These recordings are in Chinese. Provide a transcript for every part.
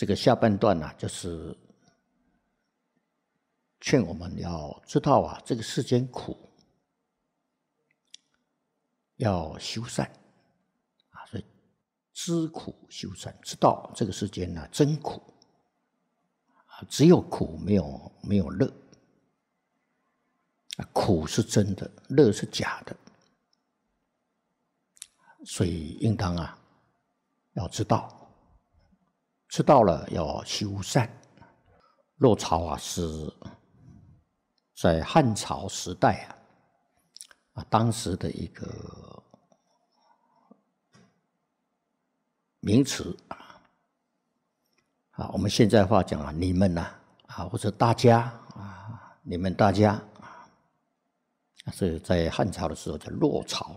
这个下半段啊，就是劝我们要知道啊，这个世间苦，要修善啊，所以知苦修善，知道这个世间呢真苦啊，只有苦没有乐啊，苦是真的，乐是假的，所以应当啊要知道。知道了要修善。洛朝啊是在汉朝时代当时的一个名词我们现在话讲你们或者大家你们大家所以在汉朝的时候叫洛朝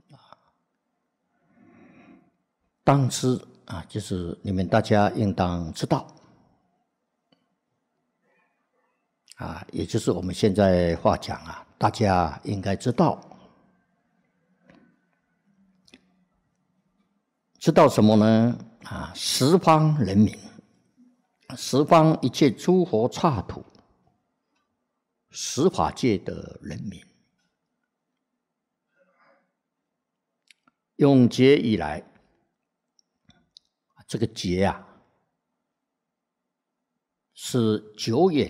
当知就是你们大家应当知道也就是我们现在话讲大家应该知道，知道什么呢？十方人民，十方一切诸佛刹土，十法界的人民，永劫以来。这个劫是久远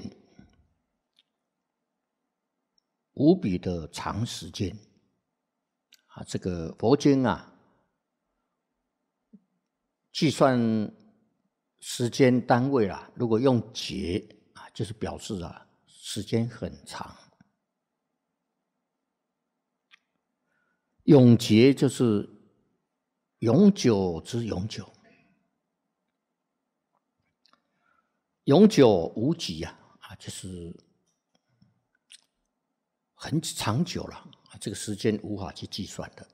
无比的长时间这个佛经计算时间单位如果用劫就是表示时间很长。永劫就是永久之永久。永久无极就是很长久了这个时间无法去计算的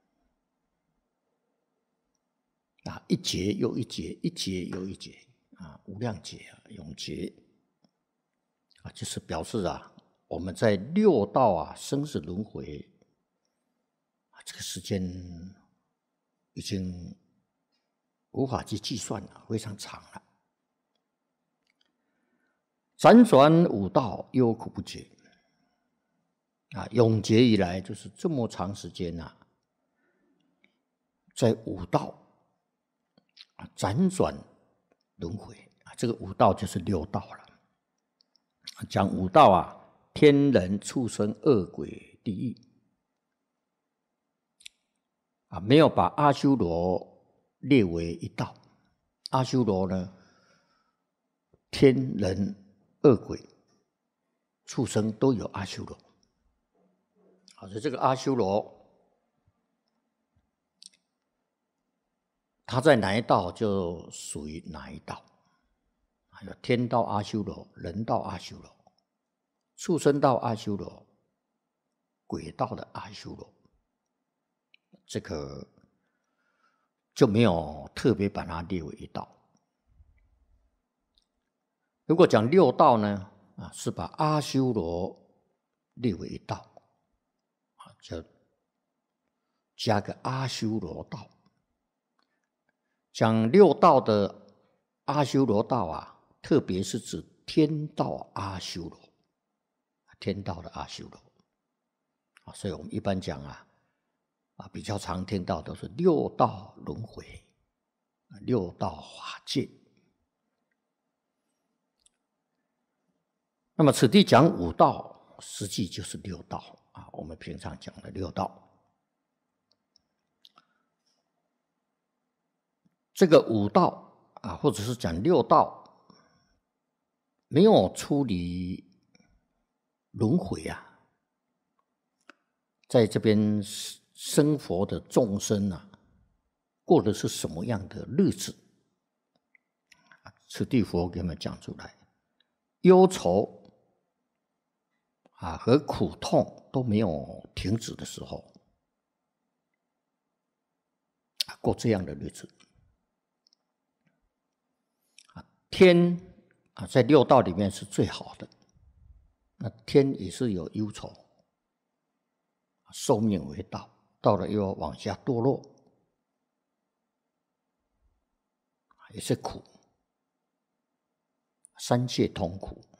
一劫又一劫，一劫又一劫无量劫永劫就是表示我们在六道生死轮回这个时间已经无法去计算了，非常长了。辗转五道，忧苦不绝永劫以来就是这么长时间在五道辗转轮回这个五道就是六道了。讲五道天人畜生恶鬼地狱没有把阿修罗列为一道。阿修罗呢，天人恶鬼畜生都有阿修罗所以这个阿修罗他在哪一道就属于哪一道有天道阿修罗、人道阿修罗、畜生道阿修罗、鬼道的阿修罗，这个就没有特别把它列为一道。如果讲六道呢是把阿修罗列为一道就加个阿修罗道。讲六道的阿修罗道特别是指天道阿修罗，天道的阿修罗所以我们一般讲比较常听到都是六道轮回、六道法界。那么此地讲五道，实际就是六道我们平常讲的六道。这个五道或者是讲六道，没有出离轮回在这边生活的众生过的是什么样的日子？此地佛给我们讲出来，忧愁和苦痛都没有停止的时候过这样的日子。天在六道里面是最好的，那天也是有忧愁，寿命为道，到了又往下堕落，也是苦。 三界痛苦